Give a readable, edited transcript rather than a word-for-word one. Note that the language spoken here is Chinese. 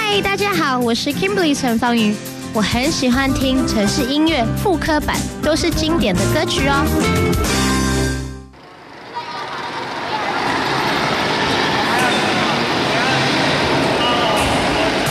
嗨，大家好，我是 Kimberly 陈芳瑜，我很喜欢听城市音乐复刻版，都是经典的歌曲哦。